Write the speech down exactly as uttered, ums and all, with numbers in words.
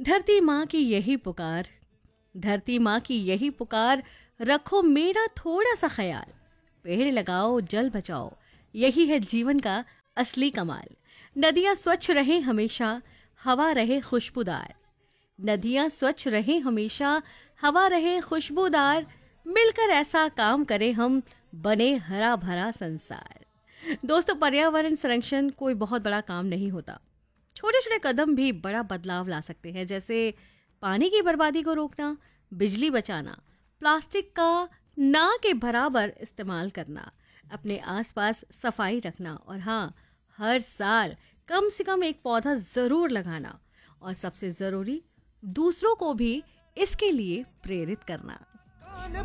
धरती माँ की यही पुकार, धरती माँ की यही पुकार, रखो मेरा थोड़ा सा ख्याल। पेड़ लगाओ, जल बचाओ, यही है जीवन का असली कमाल। नदियाँ स्वच्छ रहें हमेशा, हवा रहे खुशबूदार। नदियाँ स्वच्छ रहें हमेशा, हवा रहे खुशबूदार। मिलकर ऐसा काम करें हम, बने हरा भरा संसार। दोस्तों, पर्यावरण संरक्षण कोई बहुत बड़ा काम नहीं होता। छोटे छोटे कदम भी बड़ा बदलाव ला सकते हैं, जैसे पानी की बर्बादी को रोकना, बिजली बचाना, प्लास्टिक का ना के बराबर इस्तेमाल करना, अपने आसपास सफाई रखना और हाँ, हर साल कम से कम एक पौधा जरूर लगाना और सबसे जरूरी, दूसरों को भी इसके लिए प्रेरित करना।